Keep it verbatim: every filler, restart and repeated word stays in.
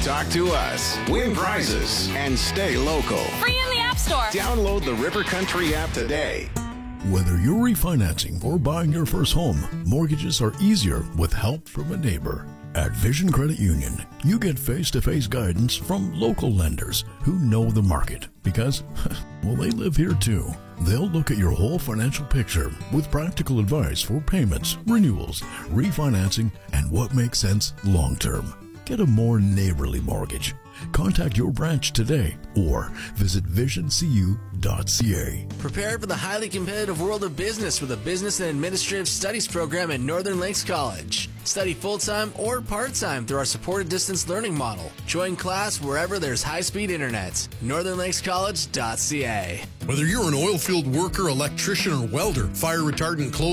Talk to us, win prizes, and stay local. Free in the App Store. Download the River Country app today. Whether you're refinancing or buying your first home, mortgages are easier with help from a neighbor. At Vision Credit Union, you get face-to-face guidance from local lenders who know the market because, well, they live here too. They'll look at your whole financial picture with practical advice for payments, renewals, refinancing, and what makes sense long-term. Get a more neighborly mortgage. Contact your branch today or visit vision c u dot c a. Prepare for the highly competitive world of business with a Business and Administrative Studies program at Northern Lakes College. Study full-time or part-time through our supported distance learning model. Join class wherever there's high-speed internet. northern lakes college dot c a. Whether you're an oil field worker, electrician, or welder, fire retardant clothing